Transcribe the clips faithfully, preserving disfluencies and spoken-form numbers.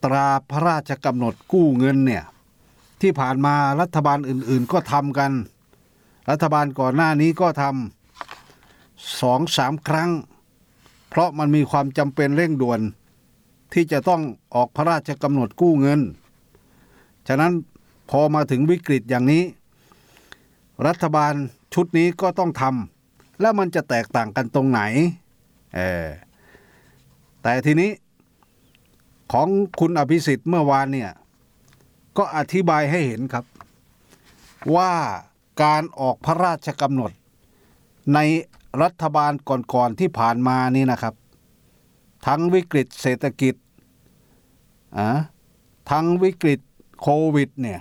ตราพระราชกำหนดกู้เงินเนี่ยที่ผ่านมารัฐบาลอื่นๆก็ทำกันรัฐบาลก่อนหน้านี้ก็ทำสองสามครั้งเพราะมันมีความจำเป็นเร่งด่วนที่จะต้องออกพระราชกำหนดกู้เงินฉะนั้นพอมาถึงวิกฤตอย่างนี้รัฐบาลชุดนี้ก็ต้องทำแล้วมันจะแตกต่างกันตรงไหนเออแต่ทีนี้ของคุณอภิสิทธิ์เมื่อวานเนี่ยก็อธิบายให้เห็นครับว่าการออกพระราชกำหนดในรัฐบาลก่อนๆที่ผ่านมานี่นะครับทั้งวิกฤตเศรษฐกิจอ่ะทั้งวิกฤตโควิดเนี่ย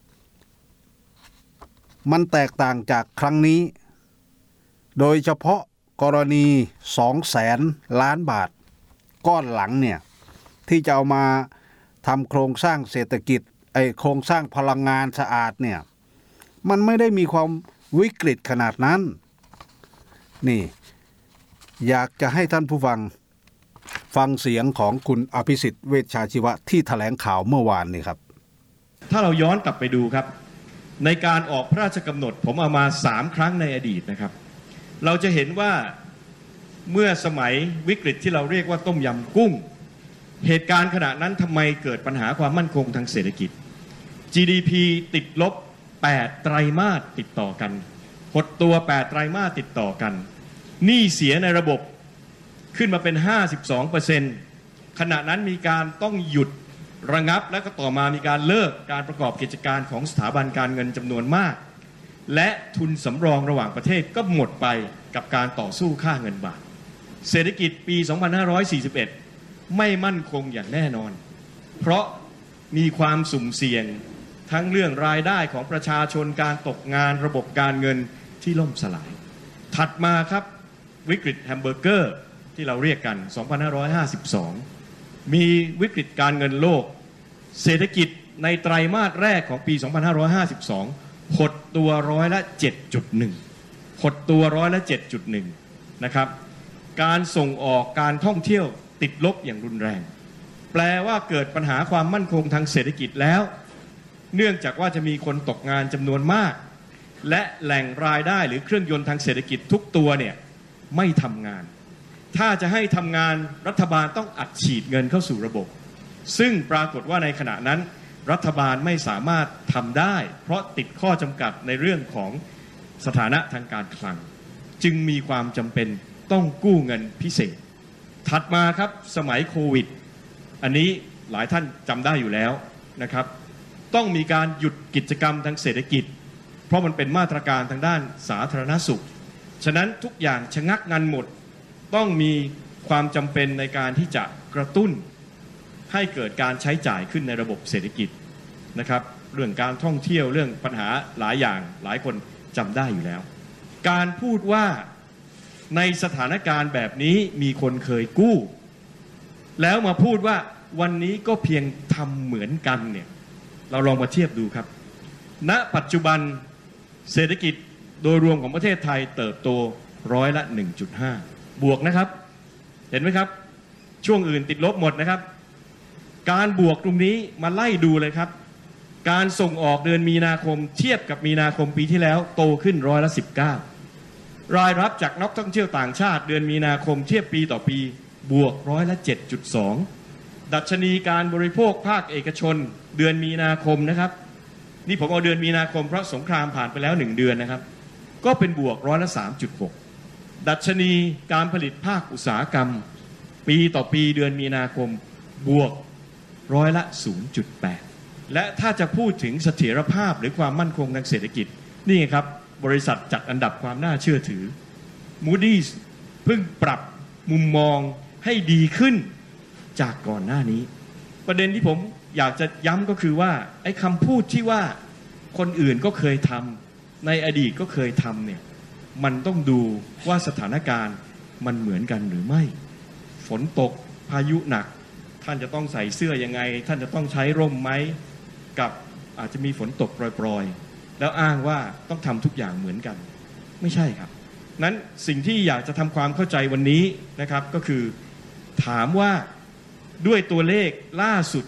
มันแตกต่างจากครั้งนี้โดยเฉพาะกรณีสองแสนล้านบาทก้อนหลังเนี่ยที่จะเอามาทำโครงสร้างเศรษฐกิจไอโครงสร้างพลังงานสะอาดเนี่ยมันไม่ได้มีความวิกฤตขนาดนั้นนี่อยากจะให้ท่านผู้ฟังฟังเสียงของคุณอภิสิทธิ์เวชชาชีวะที่แถลงข่าวเมื่อวานนี่ครับถ้าเราย้อนกลับไปดูครับในการออกพระราชกำหนดผมเอามาสามครั้งในอดีตนะครับเราจะเห็นว่าเมื่อสมัยวิกฤตที่เราเรียกว่าต้มยำกุ้งเหตุการณ์ขณะนั้นทำไมเกิดปัญหาความมั่นคงทางเศรษฐกิจ จี ดี พี ติดลบแปดไตรมาสติดต่อกันหดตัวแปดไตรมาสติดต่อกันหนี้เสียในระบบขึ้นมาเป็น ห้าสิบสองเปอร์เซ็นต์ ขณะนั้นมีการต้องหยุดระงับและก็ต่อมามีการเลิกการประกอบกิจการของสถาบันการเงินจำนวนมากและทุนสำรองระหว่างประเทศก็หมดไปกับการต่อสู้ค่าเงินบาทเศรษฐกิจปี สองพันห้าร้อยสี่สิบเอ็ด ไม่มั่นคงอย่างแน่นอนเพราะมีความสุ่มเสี่ยงทั้งเรื่องรายได้ของประชาชนการตกงานระบบการเงินที่ล่มสลายถัดมาครับวิกฤตแฮมเบอร์เกอร์ที่เราเรียกกัน สองพันห้าร้อยห้าสิบสอง มีวิกฤตการเงินโลกเศรษฐกิจในไตรมาสแรกของปี สองพันห้าร้อยห้าสิบสอง หดตัวร้อยละ เจ็ดจุดหนึ่ง หดตัวร้อยละ เจ็ดจุดหนึ่ง นะครับการส่งออกการท่องเที่ยวติดลบอย่างรุนแรงแปลว่าเกิดปัญหาความมั่นคงทางเศรษฐกิจแล้วเนื่องจากว่าจะมีคนตกงานจำนวนมากและแหล่งรายได้หรือเครื่องยนต์ทางเศรษฐกิจทุกตัวเนี่ยไม่ทำงานถ้าจะให้ทำงานรัฐบาลต้องอัดฉีดเงินเข้าสู่ระบบซึ่งปรากฏว่าในขณะนั้นรัฐบาลไม่สามารถทำได้เพราะติดข้อจำกัดในเรื่องของสถานะทางการคลังจึงมีความจำเป็นต้องกู้เงินพิเศษถัดมาครับสมัยโควิดอันนี้หลายท่านจำได้อยู่แล้วนะครับต้องมีการหยุดกิจกรรมทางเศรษฐกิจเพราะมันเป็นมาตรการทางด้านสาธารณสุขฉะนั้นทุกอย่างชะงักงันหมดต้องมีความจำเป็นในการที่จะกระตุ้นให้เกิดการใช้จ่ายขึ้นในระบบเศรษฐกิจนะครับเรื่องการท่องเที่ยวเรื่องปัญหาหลายอย่างหลายคนจำได้อยู่แล้วการพูดว่าในสถานการณ์แบบนี้มีคนเคยกู้แล้วมาพูดว่าวันนี้ก็เพียงทำเหมือนกันเนี่ยเราลองมาเทียบดูครับณปัจจุบันเศรษฐกิจโดยรวมของประเทศไทยเติบโตร้อยละ หนึ่งจุดห้า บวกนะครับเห็นไหมครับช่วงอื่นติดลบหมดนะครับการบวกตรงนี้มาไล่ดูเลยครับการส่งออกเดือนมีนาคมเทียบกับมีนาคมปีที่แล้วโตขึ้นร้อยละ สิบเก้ารายรับจากนักท่องเที่ยวต่างชาติเดือนมีนาคมเทียบปีต่อปีบวกร้อยละ เจ็ดจุดสอง ดัชนีการบริโภคภาคเอกชนเดือนมีนาคมนะครับนี่ผมเอาเดือนมีนาคมเพราะสงครามผ่านไปแล้วหนึ่งเดือนนะครับก็เป็นบวกร้อยละ สามจุดหก ดัชนีการผลิตภาคอุตสาหกรรมปีต่อปีเดือนมีนาคมบวกร้อยละ ศูนย์จุดแปด และถ้าจะพูดถึงเสถียรภาพหรือความมั่นคงทางเศรษฐกิจนี่ไงครับบริษัทจัดอันดับความน่าเชื่อถือ Moody's เพิ่งปรับมุมมองให้ดีขึ้นจากก่อนหน้านี้ประเด็นที่ผมอยากจะย้ำก็คือว่าไอ้คำพูดที่ว่าคนอื่นก็เคยทำในอดีตก็เคยทำเนี่ยมันต้องดูว่าสถานการณ์มันเหมือนกันหรือไม่ฝนตกพายุหนักท่านจะต้องใส่เสื้อยังไงท่านจะต้องใช้ร่มไหมกับอาจจะมีฝนตกโปรยๆแล้วอ้างว่าต้องทำทุกอย่างเหมือนกันไม่ใช่ครับนั้นสิ่งที่อยากจะทำความเข้าใจวันนี้นะครับก็คือถามว่าด้วยตัวเลขล่าสุด